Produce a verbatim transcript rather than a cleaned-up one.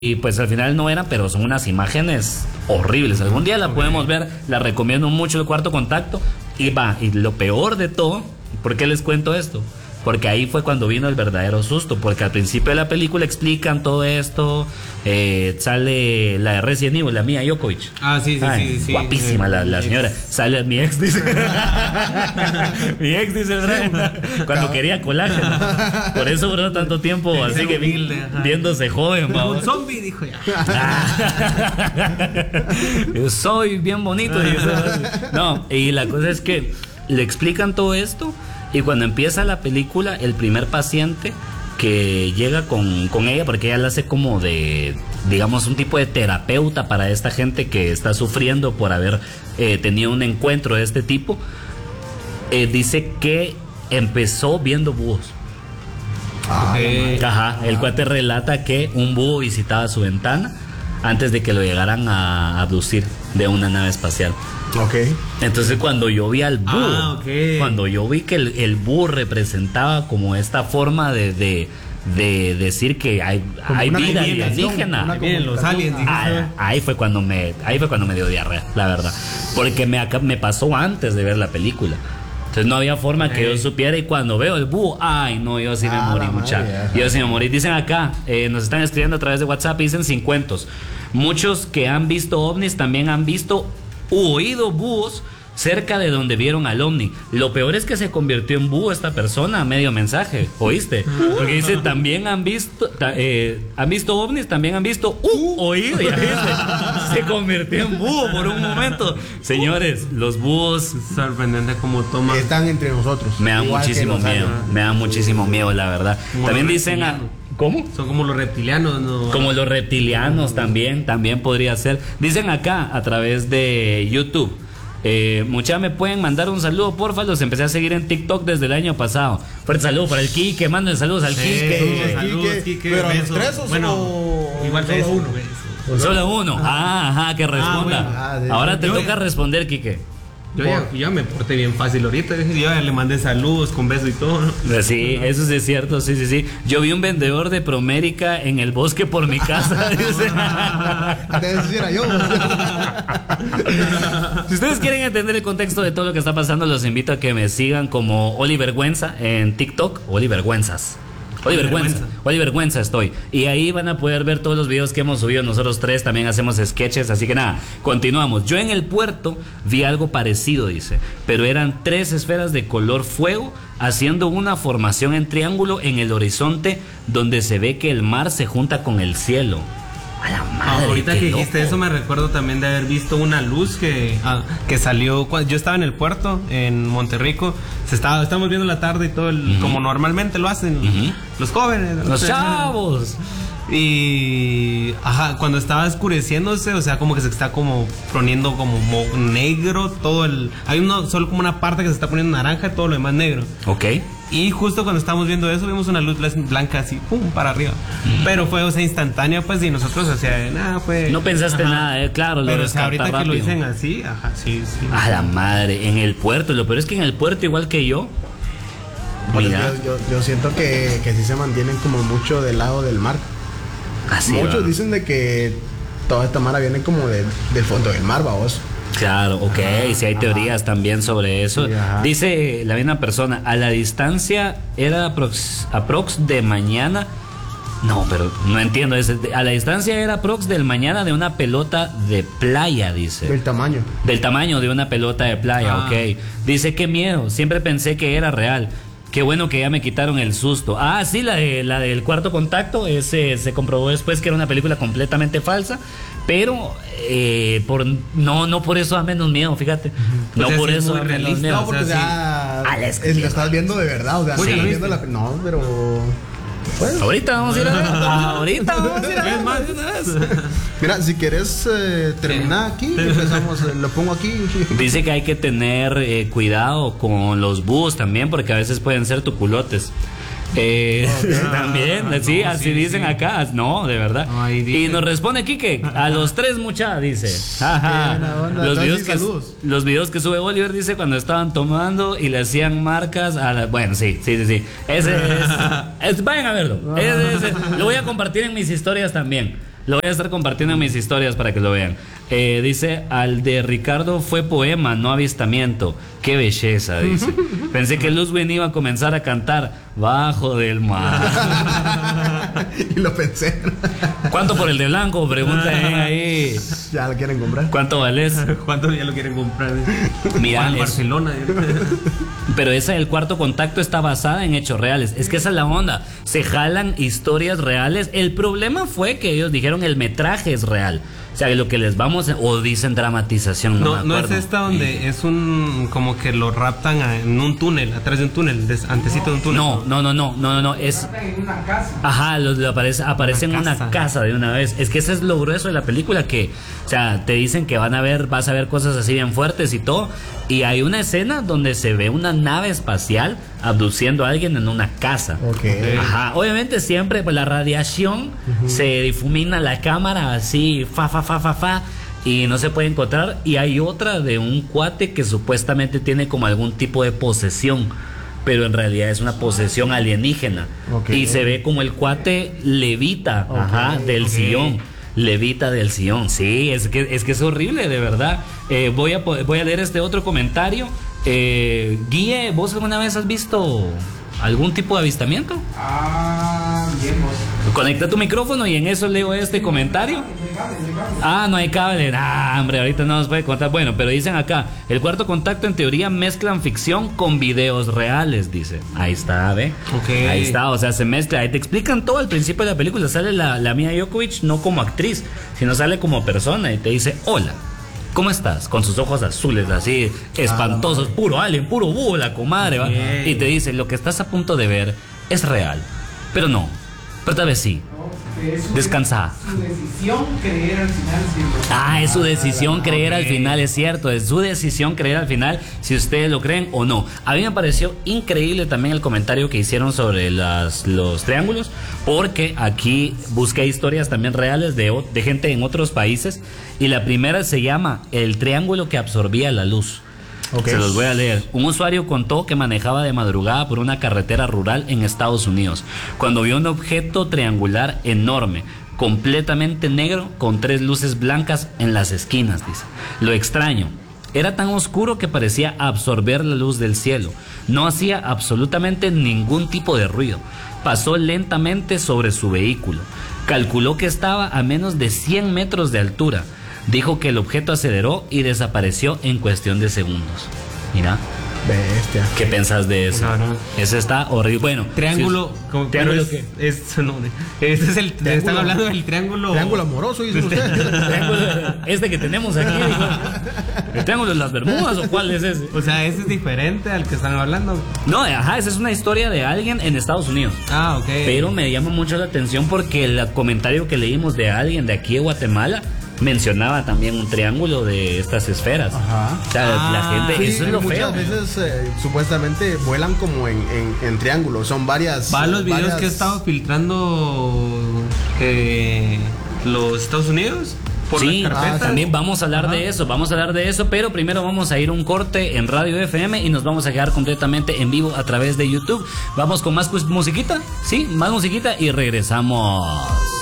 Y pues al final no eran, pero son unas imágenes horribles. Algún día la okay. podemos ver, la recomiendo mucho, El Cuarto Contacto. Y va, y lo peor de todo, ¿por qué les cuento esto? Porque ahí fue cuando vino el verdadero susto, porque al principio de la película explican todo esto, eh, sale la de Resident Evil, la Mia Jovovich. Ah, sí, sí, Ay, sí, sí. Guapísima sí, la, la señora. Ex. Sale mi ex, dice. Mi ex, dice el Brian, cuando no. quería colágeno. Por eso duró tanto tiempo, sí, así que humilde, viéndose joven. Un va, zombie, dijo ya. Yo soy bien bonito. No, y la cosa es que le explican todo esto. Y cuando empieza la película, el primer paciente que llega con, con ella, porque ella la hace como de, digamos, un tipo de terapeuta para esta gente que está sufriendo por haber eh, tenido un encuentro de este tipo, eh, dice que empezó viendo búhos. Ah, eh, ajá, el cuate relata que un búho visitaba su ventana antes de que lo llegaran a abducir de una nave espacial. Ok. Entonces cuando yo vi al búho, ah, okay. cuando yo vi que el, el búho representaba como esta forma de, de, de decir que hay, hay vida alienígena, los aliens, ah, ahí fue cuando me, ahí fue cuando me dio diarrea, la verdad, porque me, me pasó antes de ver la película. Entonces no había forma que yo supiera. Y cuando veo el búho, ay no, yo sí me ah, morí mucha. Yo sí me morí. Dicen acá, eh, nos están escribiendo a través de WhatsApp, dicen sin cuentos. Muchos que han visto ovnis también han visto u oído búhos cerca de donde vieron al ovni. Lo peor es que se convirtió en búho esta persona a medio mensaje, ¿oíste? Porque dice, también han visto eh, han visto ovnis, también han visto uh, oído, ya viste. Se convirtió en búho por un momento. Señores, los búhos, sorprendente como toman, están entre nosotros. Me da muchísimo miedo, me da muchísimo miedo, la verdad. Como también dicen a, ¿cómo? Son como los reptilianos, ¿no? Como los reptilianos también, también podría ser. Dicen acá a través de YouTube. Eh, mucha me pueden mandar un saludo, porfa. Los empecé a seguir en TikTok desde el año pasado. Fuerte saludo para el Quique, manden saludos al sí, Quique. Saludos, Quique. Pero a los tres o bueno, solo, igual solo uno. Solo uno. Ah, ajá, que responda. Ah, bueno. ah, de, Ahora te toca ya, responder, Quique. Yo ya, ya me porté bien fácil ahorita. Yo ya le mandé saludos con beso y todo, ¿no? Sí, eso sí es cierto, sí, sí, sí. Yo vi un vendedor de Promérica en el bosque por mi casa. Dice. Entonces era yo. Si ustedes quieren entender el contexto de todo lo que está pasando, los invito a que me sigan como Oliver Güenza en TikTok. Oliver Güenzas. Oliver Güenza, Oliver Güenza estoy. Y ahí van a poder ver todos los videos que hemos subido nosotros tres. También hacemos sketches, así que nada, continuamos. Yo en el puerto vi algo parecido, dice, pero eran tres esferas de color fuego haciendo una formación en triángulo en el horizonte donde se ve que el mar se junta con el cielo. A la madre, ahorita que dijiste loco. Eso me recuerdo también de haber visto una luz que, ah, que salió cuando yo estaba en el puerto en Monterrico. Se estaba, estamos viendo la tarde y todo el, uh-huh. como normalmente lo hacen uh-huh. los jóvenes, los chavos. Y ajá, cuando estaba oscureciéndose, o sea, como que se está como poniendo como negro todo el, hay uno solo como una parte que se está poniendo naranja y todo lo demás negro. Ok. Y justo cuando estábamos viendo eso, vimos una luz blanca así, pum, para arriba. Mm. Pero fue, o sea, instantánea, pues, y nosotros, o sea, nada, fue... No pensaste ajá. nada, eh, claro. Pero, o sea, ahorita rápido. Que lo dicen así, ajá, sí, sí. A la madre, en el puerto, lo peor es que en el puerto, igual que yo... Mira. Yo, yo, yo siento que, que sí se mantienen como mucho del lado del mar. Así Muchos va. dicen de que toda esta mara viene como de, del fondo del mar, vamos. Claro, ok, si sí hay teorías ajá. también sobre eso. Sí, dice la misma persona, a la distancia era aprox, aprox de mañana. No, pero no entiendo. Es, a la distancia era aprox del mañana de una pelota de playa, dice. Del tamaño. Del tamaño de una pelota de playa, ah. ok. Dice, qué miedo, siempre pensé que era real. Qué bueno que ya me quitaron el susto. Ah, sí, la, de, la del Cuarto Contacto. Ese se comprobó después que era una película completamente falsa. Pero eh, por, no, no por eso da menos miedo, fíjate. Uh-huh. No pues por eso da menos miedo. No, porque o sea, ya es, es, lo estás viendo de verdad. O sea, sí. no, viendo la, no, pero... Bueno. Ahorita vamos a ir a ver. Ahorita vamos a ir a ver más de una vez. Mira, si quieres eh, terminar aquí, empezamos, lo pongo aquí. Dice que hay que tener eh, cuidado con los búhos también, porque a veces pueden ser tuculotes. Eh, okay. También, ah, sí, no, así sí, dicen sí. acá. No, de verdad. No, y nos responde Quique, a los tres mucha, dice. Ajá. Los, videos que, los videos que sube Oliver, dice, cuando estaban tomando y le hacían marcas a la, bueno, sí, sí, sí, sí. Ese es, es vayan a verlo. Ese, ese, lo voy a compartir en mis historias también. Lo voy a estar compartiendo en mis historias para que lo vean. Eh, dice, al de Ricardo fue poema, no avistamiento. Qué belleza, dice. Pensé que Luzwin iba a comenzar a cantar Bajo del mar. Y lo pensé. ¿Cuánto por el de blanco? Preguntan ahí. ¿Ya lo quieren comprar? ¿Cuánto vales? ¿Cuánto ya lo quieren comprar? Mira, en es- Barcelona. Pero esa del cuarto contacto está basada en hechos reales. Es que esa es la onda. Se jalan historias reales. El problema fue que ellos dijeron el metraje es real. O sea, lo que les vamos a- o dicen dramatización. No, No, me no es acuerdo. esta donde es un como que lo raptan a- en un túnel, atrás de un túnel, des- antecito de un túnel. No, no, no, no, no, no, no, es. Ajá, lo, lo aparece, aparece en Una una casa. casa de una vez. Es que ese es lo grueso de la película, que, o sea, te dicen que van a ver, vas a ver cosas así bien fuertes y todo. Y hay una escena donde se ve una nave espacial abduciendo a alguien en una casa. Ok. Ajá, obviamente siempre pues, la radiación se difumina la cámara así, fa, fa, fa, fa, fa, y no se puede encontrar. Y hay otra de un cuate que supuestamente tiene como algún tipo de posesión, pero en realidad es una posesión alienígena. Ok. Y se ve como el cuate levita, Ok, ajá, del ok. sillón. Levita del sillón, sí, es que es que es horrible, de verdad. Eh, voy a po- voy a leer este otro comentario. Eh, Guille, ¿vos alguna vez has visto algún tipo de avistamiento? Ah, bien, vos. Conecta tu micrófono y en eso leo este comentario. Ah, no hay cable. Ah, hombre, ahorita no nos puede contar. Bueno, pero dicen acá, el cuarto contacto en teoría mezclan ficción con videos reales, dice. Ahí está, ¿ve? Ok. Ahí está, o sea, se mezcla. Ahí te explican todo al principio de la película. Sale la, la Mia Djokovic no como actriz, sino sale como persona y te dice, hola. ¿Cómo estás? Con sus ojos azules, así, espantosos, puro alien, puro búho, la comadre, ¿va? Ok. Y te dice, lo que estás a punto de ver es real. Pero no, pero tal vez sí. Que es su- Descansa. Su decisión creer al final. Si lo- Ah, es su decisión creer al ok. final, es cierto, es su decisión creer al final, si ustedes lo creen o no. A mí me pareció increíble también el comentario que hicieron sobre las, los triángulos, porque aquí busqué historias también reales de, o- de gente en otros países, y la primera se llama El triángulo que absorbía la luz. Ok. Se los voy a leer. Un usuario contó que manejaba de madrugada por una carretera rural en Estados Unidos, cuando vio un objeto triangular enorme, completamente negro, con tres luces blancas en las esquinas, dice. Lo extraño, era tan oscuro que parecía absorber la luz del cielo. No hacía absolutamente ningún tipo de ruido. Pasó lentamente sobre su vehículo. Calculó que estaba a menos de cien metros de altura. Dijo que el objeto aceleró y desapareció en cuestión de segundos. Mira, Bestia. ¿qué pensás de eso? Claro. Ese está horrible. Bueno, Triángulo, si- como, ¿Triángulo pero qué? es, es- no, este es el, Triángulo. están hablando del triángulo. Triángulo amoroso, dicen ustedes. Triángulo- este que tenemos aquí, dijo. ¿El triángulo de las Bermudas o cuál es ese? O sea, ese es diferente al que están hablando. No, ajá, esa es una historia de alguien en Estados Unidos. Ah, ok. Pero me llama mucho la atención porque el comentario que leímos de alguien de aquí de Guatemala mencionaba también un triángulo de estas esferas. Ajá. O sea, Ah, la gente, Sí, eso es lo muchas feo. veces eh, supuestamente vuelan como en, en, en triángulo. Son varias. Va a los videos varias- que he estado filtrando eh, los Estados Unidos por Sí, las carpetas. también vamos a hablar Ajá. de eso, vamos a hablar de eso, pero primero vamos a ir a un corte en Radio F M y nos vamos a quedar completamente en vivo a través de YouTube. Vamos con más cus- musiquita, sí, más musiquita y regresamos.